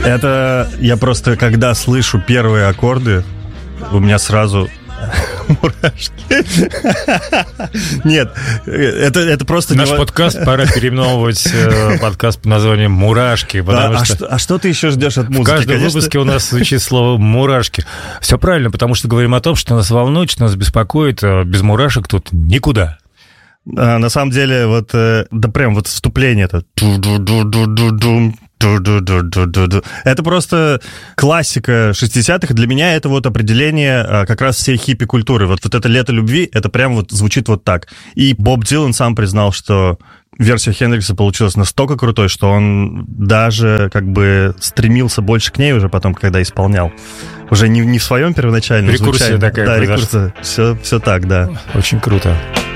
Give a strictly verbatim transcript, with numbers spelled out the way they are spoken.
Это я просто, когда слышу первые аккорды, у меня сразу мурашки. Нет, это, это просто... Наш не... подкаст пора переименовывать э, подкаст под названием «Мурашки». А, что... А, что, а что ты еще ждешь от музыки? В каждом конечно... выпуске у нас звучит слово «мурашки». Все правильно, потому что говорим о том, что нас волнует, что нас беспокоит. Без мурашек тут никуда. А, на самом деле, вот, да прям вот вступление это... Это просто классика шестидесятых. Для меня это вот определение как раз всей хиппи-культуры. Вот, вот это «Лето любви», это прям вот звучит вот так. И Боб Дилан сам признал, что версия Хендрикса получилась настолько крутой, что он даже как бы стремился больше к ней уже потом, когда исполнял. Уже не, не в своем первоначальном рекурсия звучании. Такая да, рекурсия. Все, все так, да. Очень круто.